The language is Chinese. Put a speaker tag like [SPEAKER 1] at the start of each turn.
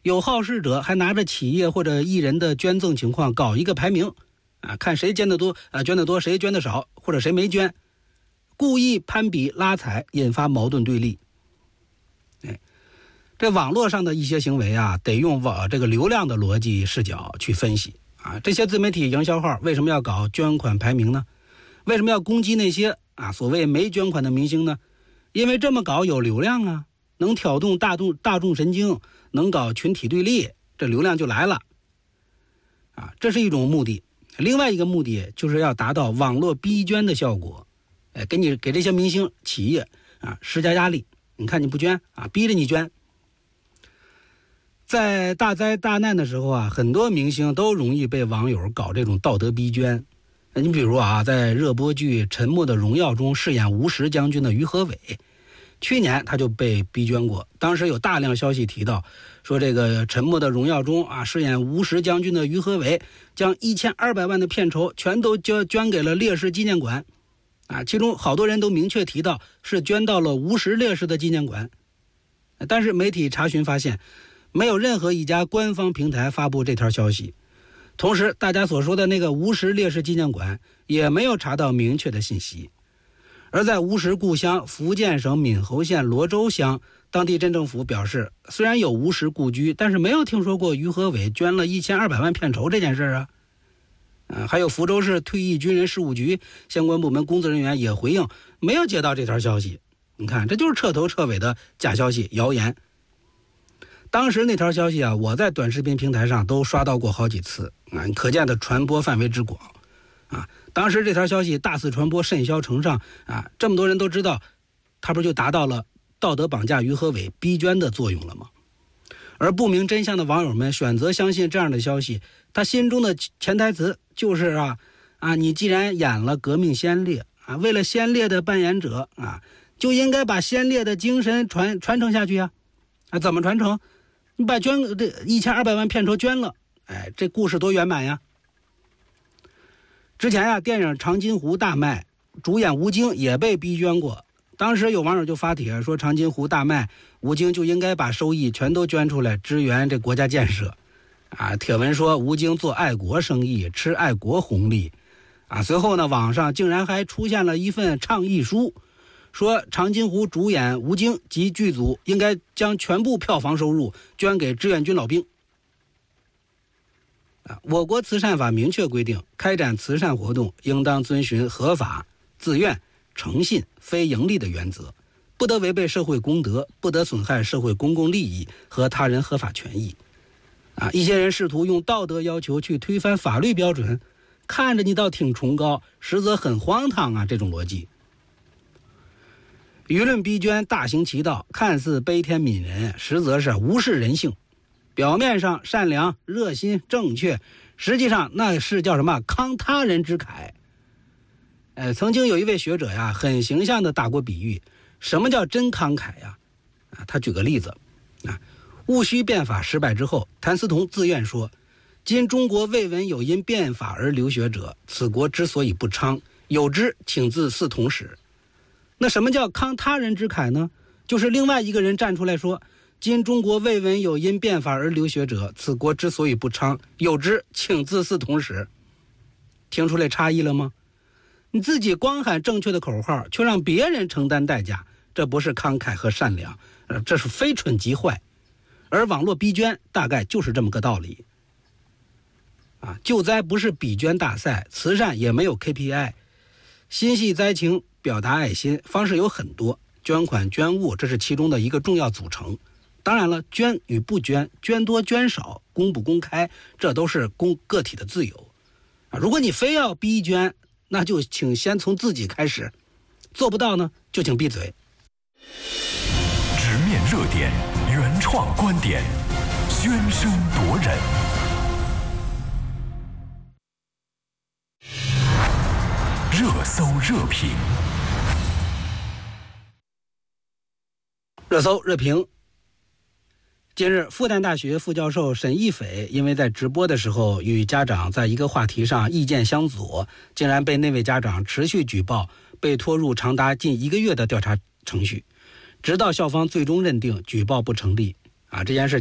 [SPEAKER 1] 有好事者还拿着企业或者艺人的捐赠情况搞一个排名看谁捐得多捐得多，谁捐得少，或者谁没捐，故意攀比拉踩，引发矛盾对立。这网络上的一些行为得用这个流量的逻辑视角去分析这些自媒体营销号为什么要搞捐款排名呢？为什么要攻击那些所谓没捐款的明星呢？因为这么搞有流量能挑动大众神经，能搞群体对立，这流量就来了这是一种目的。另外一个目的就是要达到网络逼捐的效果，给这些明星企业施加压力，你看你不捐逼着你捐。在大灾大难的时候很多明星都容易被网友搞这种道德逼捐。你比如在热播剧《沉默的荣耀》中饰演吴石将军的于和伟，去年他就被逼捐过。当时有大量消息提到说，这个《沉默的荣耀》中饰演吴石将军的于和伟将1200万的片酬全都捐给了烈士纪念馆其中好多人都明确提到是捐到了吴石烈士的纪念馆。但是媒体查询发现，没有任何一家官方平台发布这条消息。同时大家所说的那个吴石烈士纪念馆也没有查到明确的信息。而在吴石故乡福建省闽侯县罗州乡，当地镇政府表示，虽然有吴石故居，但是没有听说过于和伟捐了1200万片酬这件事还有福州市退役军人事务局相关部门工作人员也回应，没有接到这条消息。你看，这就是彻头彻尾的假消息、谣言。当时那条消息我在短视频平台上都刷到过好几次可见的传播范围之广当时这条消息大肆传播，甚嚣尘上这么多人都知道，它不就达到了道德绑架于和伟逼捐的作用了吗？而不明真相的网友们选择相信这样的消息，他心中的潜台词就是你既然演了革命先烈为了先烈的扮演者就应该把先烈的精神传承下去怎么传承？你把这1200万片酬捐了，这故事多圆满呀！之前电影《长津湖》大卖，主演吴京也被逼捐过。当时有网友就发帖说，长津湖大卖，吴京就应该把收益全都捐出来支援这国家建设帖文说吴京做爱国生意，吃爱国红利随后呢，网上竟然还出现了一份倡议书，说长津湖主演吴京及剧组应该将全部票房收入捐给志愿军老兵。我国慈善法明确规定，开展慈善活动应当遵循合法、自愿、诚信、非盈利的原则，不得违背社会公德，不得损害社会公共利益和他人合法权益一些人试图用道德要求去推翻法律标准，看着你倒挺崇高，实则很荒唐这种逻辑。舆论逼捐大行其道，看似悲天悯人，实则是无视人性。表面上善良、热心、正确，实际上那是叫什么慷他人之慨。曾经有一位学者很形象地打过比喻，什么叫真慷慨他举个例子戊戌变法失败之后，谭嗣同自愿说，今中国未闻有因变法而流血者，此国之所以不昌，有之请自嗣同始。那什么叫慷他人之慨呢？就是另外一个人站出来说，今中国未闻有因变法而流血者，此国之所以不昌，有之请自嗣同始。听出来差异了吗？你自己光喊正确的口号，却让别人承担代价，这不是慷慨和善良，这是非蠢即坏。而网络逼捐大概就是这么个道理救灾不是比捐大赛，慈善也没有 KPI， 心系灾情，表达爱心方式有很多，捐款捐物这是其中的一个重要组成。当然了，捐与不捐，捐多捐少，公不公开，这都是个体的自由如果你非要逼捐，那就请先从自己开始，做不到呢，就请闭嘴。
[SPEAKER 2] 直面热点，原创观点，宣声夺人。热搜热评，
[SPEAKER 1] 热搜热评。近日，复旦大学副教授沈一斐因为在直播的时候与家长在一个话题上意见相左，竟然被那位家长持续举报，被拖入长达近1个月的调查程序，直到校方最终认定举报不成立这件事